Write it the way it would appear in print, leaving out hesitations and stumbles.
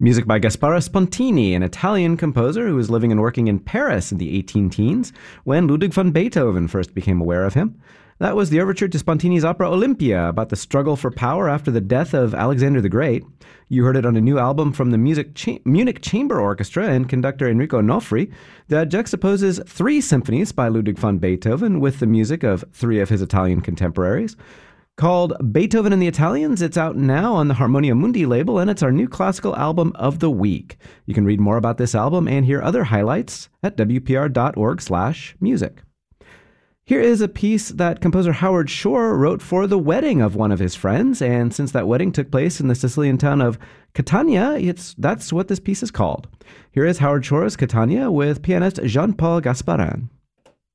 Music by Gasparo Spontini, an Italian composer who was living and working in Paris in the 18 teens when Ludwig van Beethoven first became aware of him. That was the overture to Spontini's opera Olympia, about the struggle for power after the death of Alexander the Great. You heard it on a new album from the Munich Chamber Orchestra and conductor Enrico Nofri that juxtaposes 3 symphonies by Ludwig van Beethoven with the music of 3 of his Italian contemporaries. Called Beethoven and the Italians, it's out now on the Harmonia Mundi label, and it's our new classical album of the week. You can read more about this album and hear other highlights at wpr.org/music. Here is a piece that composer Howard Shore wrote for the wedding of one of his friends, and since that wedding took place in the Sicilian town of Catania, that's what this piece is called. Here is Howard Shore's Catania with pianist Jean-Paul Gasparin.